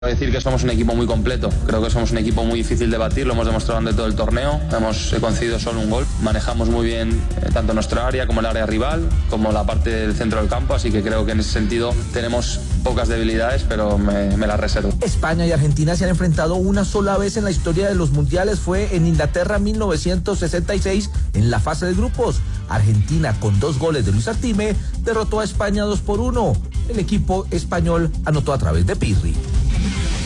Decir que somos un equipo muy completo, creo que somos un equipo muy difícil de batir, lo hemos demostrado durante todo el torneo, hemos concedido solo un gol, manejamos muy bien tanto nuestra área como el área rival, como la parte del centro del campo, así que creo que en ese sentido tenemos pocas debilidades, pero me las reservo. España y Argentina se han enfrentado una sola vez en la historia de los mundiales, fue en Inglaterra 1966 en la fase de grupos. Argentina, con 2 goles de Luis Artime, derrotó a España 2-1. El equipo español anotó a través de Pirri.